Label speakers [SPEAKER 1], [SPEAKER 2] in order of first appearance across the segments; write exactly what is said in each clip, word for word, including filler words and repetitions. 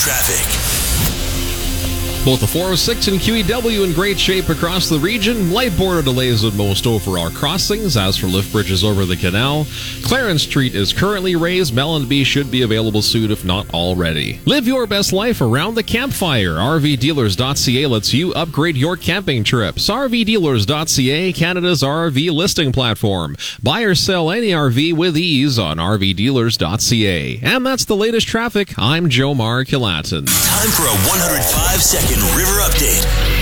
[SPEAKER 1] traffic.
[SPEAKER 2] Both the four oh six and Q E W in great shape across the region. Light border delays at most over our crossings. As for lift bridges over the canal, Clarence Street is currently raised. Mellenby should be available soon, if not already. Live your best life around the campfire. R V dealers dot C A lets you upgrade your camping trips. R V dealers dot C A, Canada's R V listing platform. Buy or sell any R V with ease on R V dealers dot C A. And that's the latest traffic. I'm Joe Markilatin.
[SPEAKER 1] Time for a one hundred five second River Update.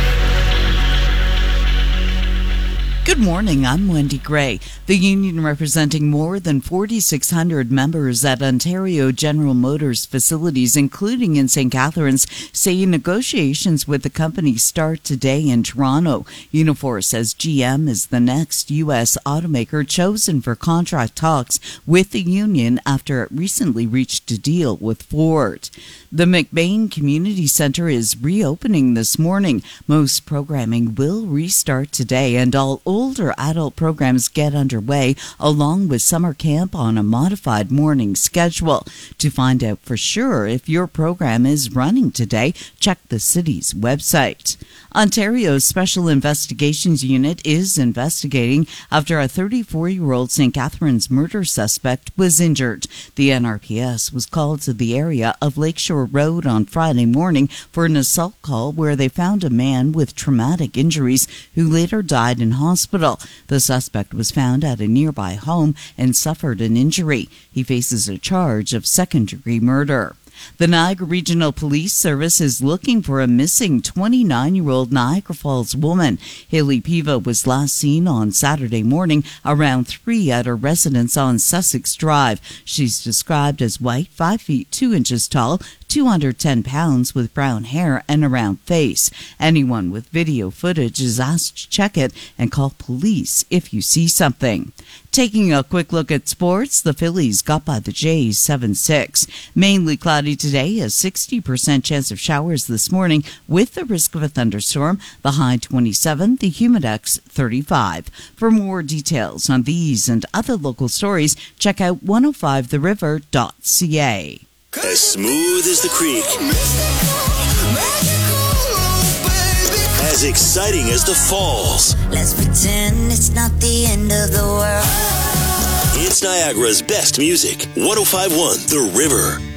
[SPEAKER 3] Good morning, I'm Wendy Gray. The union representing more than forty-six hundred members at Ontario General Motors facilities, including in Saint Catharines, say negotiations with the company start today in Toronto. Unifor says G M is the next U S automaker chosen for contract talks with the union after it recently reached a deal with Ford. The McBain Community Center is reopening this morning. Most programming will restart today, and all older adult programs get underway, along with summer camp on a modified morning schedule. To find out for sure if your program is running today, check the city's website. Ontario's Special Investigations Unit is investigating after a thirty-four-year-old Saint Catharines murder suspect was injured. The N R P S was called to the area of Lakeshore Road on Friday morning for an assault call where they found a man with traumatic injuries who later died in hospital. The suspect was found at a nearby home and suffered an injury. He faces a charge of second-degree murder. The Niagara Regional Police Service is looking for a missing twenty-nine-year-old Niagara Falls woman. Hayley Piva was last seen on Saturday morning around three at her residence on Sussex Drive. She's described as white, five feet two inches tall, two hundred ten pounds, with brown hair and a round face. Anyone with video footage is asked to check it and call police if you see something. Taking a quick look at sports, the Phillies got by the Jays seven six. Mainly cloudy today, a sixty percent chance of showers this morning with the risk of a thunderstorm. The high twenty-seven, the humidex thirty-five. For more details on these and other local stories, check out one oh five the river dot C A.
[SPEAKER 1] As smooth as the creek. As exciting as the falls.
[SPEAKER 4] Let's pretend it's not the end of the world.
[SPEAKER 1] It's Niagara's best music. one oh five point one The River.